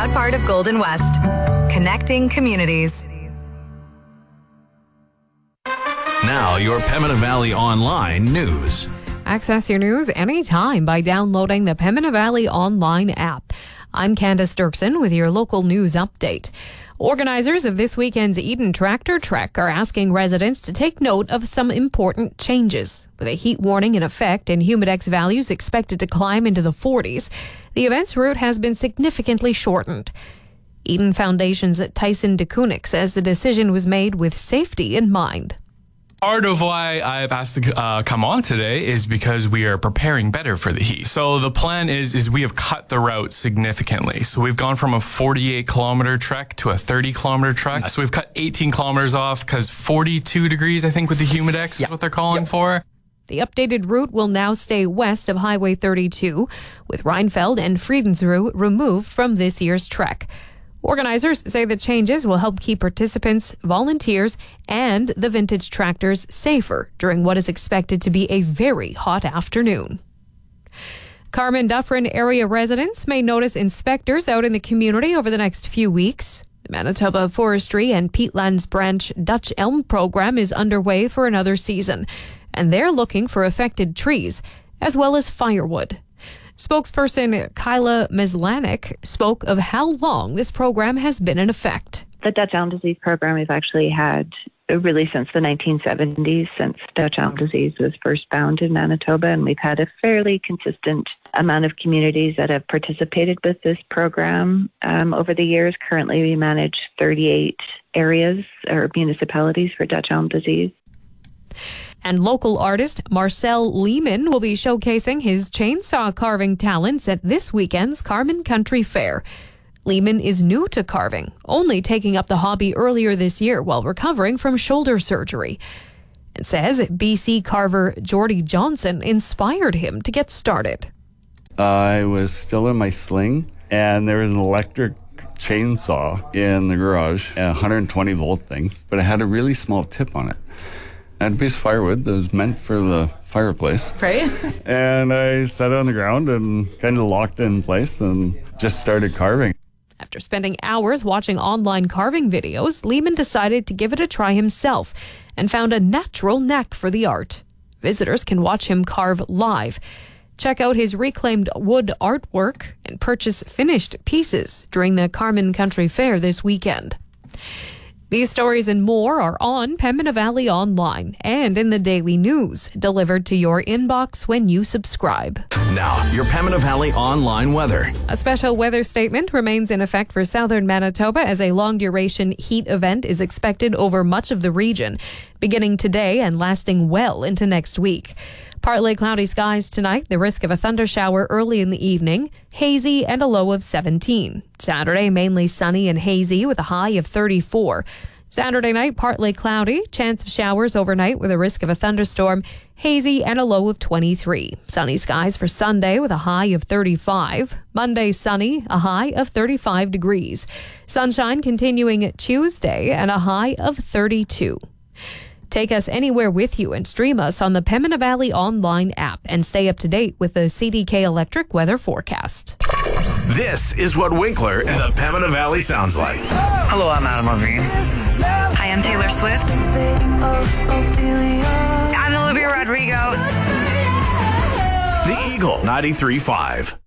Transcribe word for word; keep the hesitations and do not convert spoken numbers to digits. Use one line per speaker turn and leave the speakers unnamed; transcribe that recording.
proud part of Golden West. Connecting communities.
Now, your Pembina Valley Online news.
Access your news anytime by downloading the Pembina Valley Online app. I'm Candace Dirksen with your local news update. Organizers of this weekend's Eden Tractor Trek are asking residents to take note of some important changes. With a heat warning in effect and humidex values expected to climb into the forties, the event's route has been significantly shortened. Eden Foundation's Tyson DeKunik says the decision was made with safety in mind.
Part of why I've asked to uh, come on today is because we are preparing better for the heat. So the plan is is we have cut the route significantly. So we've gone from a forty-eight kilometer trek to a thirty kilometer trek. So we've cut eighteen kilometers off because forty-two degrees, I think, with the humidex
yeah.
is what they're calling
yep.
for.
The updated route will now stay west of Highway thirty-two, with Reinfeld and Friedensrue removed from this year's trek. Organizers say the changes will help keep participants, volunteers, and the vintage tractors safer during what is expected to be a very hot afternoon. Carman Dufferin area residents may notice inspectors out in the community over the next few weeks. The Manitoba Forestry and Peatlands Branch Dutch Elm program is underway for another season, and they're looking for affected trees, as well as firewood. Spokesperson Kyla Meslanik spoke of how long this program has been in effect.
The Dutch elm disease program we've actually had really since the nineteen seventies, since Dutch elm disease was first found in Manitoba, and we've had a fairly consistent amount of communities that have participated with this program um, over the years. Currently, we manage thirty-eight areas or municipalities for Dutch elm disease.
And local artist Marcel Lehman will be showcasing his chainsaw carving talents at this weekend's Carman Country Fair. Lehman is new to carving, only taking up the hobby earlier this year while recovering from shoulder surgery. It says B C carver Jordy Johnson inspired him to get started.
I was still in my sling, and there was an electric chainsaw in the garage, a one hundred twenty volt thing, but it had a really small tip on it. I had a piece of firewood that was meant for the fireplace.
Right.
And I set it on the ground and kind of locked it in place and just started carving.
After spending hours watching online carving videos, Lehman decided to give it a try himself and found a natural knack for the art. Visitors can watch him carve live. Check out his reclaimed wood artwork and purchase finished pieces during the Carman Country Fair this weekend. These stories and more are on Pembina Valley Online and in the daily news, delivered to your inbox when you subscribe.
Now, your Pembina Valley Online weather.
A special weather statement remains in effect for southern Manitoba as a long-duration heat event is expected over much of the region, beginning today and lasting well into next week. Partly cloudy skies tonight, the risk of a thundershower early in the evening, hazy and a low of seventeen. Saturday, mainly sunny and hazy with a high of thirty-four. Saturday night, partly cloudy, chance of showers overnight with a risk of a thunderstorm, hazy and a low of twenty-three. Sunny skies for Sunday with a high of thirty-five. Monday, sunny, a high of thirty-five degrees. Sunshine continuing Tuesday and a high of thirty-two. Take us anywhere with you and stream us on the Pembina Valley Online app and stay up to date with the C D K Electric weather forecast.
This is what Winkler and the Pembina Valley sounds like.
Hello, I'm Adam Levine.
Hi, I'm Taylor Swift.
I'm Olivia Rodrigo.
The Eagle ninety-three point five.